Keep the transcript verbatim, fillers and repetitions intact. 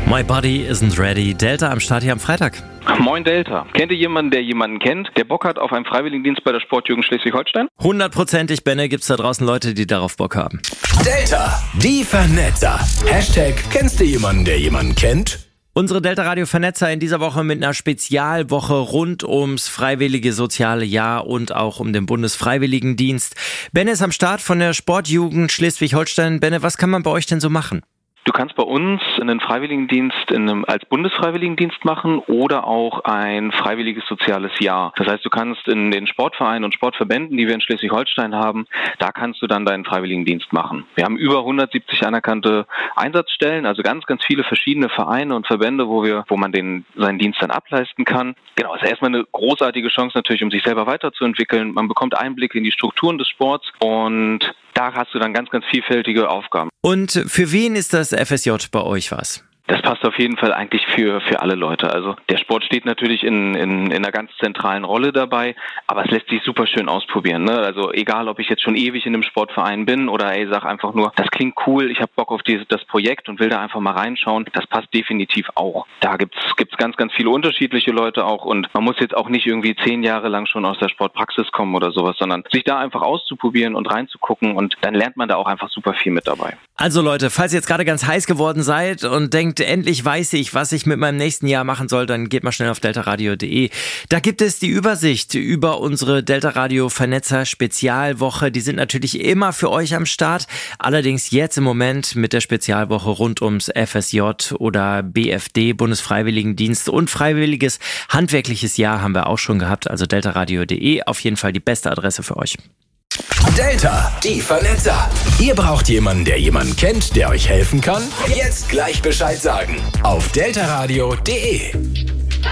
My Body Isn't Ready. Delta am Start hier am Freitag. Moin Delta. Kennt ihr jemanden, der jemanden kennt, der Bock hat auf einen Freiwilligendienst bei der Sportjugend Schleswig-Holstein? Hundertprozentig, Benne, gibt's da draußen Leute, die darauf Bock haben. Delta, die Vernetzer. Hashtag, kennst du jemanden, der jemanden kennt? Unsere Delta-Radio-Vernetzer in dieser Woche mit einer Spezialwoche rund ums freiwillige soziale Jahr und auch um den Bundesfreiwilligendienst. Benne ist am Start von der Sportjugend Schleswig-Holstein. Benne, was kann man bei euch denn so machen? Du kannst bei uns einen Freiwilligendienst in einem, als Bundesfreiwilligendienst machen oder auch ein freiwilliges soziales Jahr. Das heißt, du kannst in den Sportvereinen und Sportverbänden, die wir in Schleswig-Holstein haben, da kannst du dann deinen Freiwilligendienst machen. Wir haben über hundertsiebzig anerkannte Einsatzstellen, also ganz, ganz viele verschiedene Vereine und Verbände, wo wir, wo man den, seinen Dienst dann ableisten kann. Genau, das ist erstmal eine großartige Chance natürlich, um sich selber weiterzuentwickeln. Man bekommt Einblick in die Strukturen des Sports und da hast du dann ganz, ganz vielfältige Aufgaben. Und für wen ist das F S J bei euch was? Das passt auf jeden Fall eigentlich für für alle Leute. Also der Sport steht natürlich in, in, in einer ganz zentralen Rolle dabei, aber es lässt sich super schön ausprobieren. Ne? Also egal, ob ich jetzt schon ewig in einem Sportverein bin oder ey, sag einfach nur, das klingt cool, ich habe Bock auf dieses, das Projekt und will da einfach mal reinschauen, das passt definitiv auch. Da gibt's gibt's ganz, ganz viele unterschiedliche Leute auch und man muss jetzt auch nicht irgendwie zehn Jahre lang schon aus der Sportpraxis kommen oder sowas, sondern sich da einfach auszuprobieren und reinzugucken und dann lernt man da auch einfach super viel mit dabei. Also Leute, falls ihr jetzt gerade ganz heiß geworden seid und denkt, endlich weiß ich, was ich mit meinem nächsten Jahr machen soll, dann geht mal schnell auf delta radio punkt de. Da gibt es die Übersicht über unsere Delta Radio Vernetzer Spezialwoche. Die sind natürlich immer für euch am Start. Allerdings jetzt im Moment mit der Spezialwoche rund ums F S J oder B F D, Bundesfreiwilligendienst und freiwilliges handwerkliches Jahr haben wir auch schon gehabt. Also delta radio punkt de, auf jeden Fall die beste Adresse für euch. Delta, die Vernetzer. Ihr braucht jemanden, der jemanden kennt, der euch helfen kann? Jetzt gleich Bescheid sagen. Auf delta radio punkt de.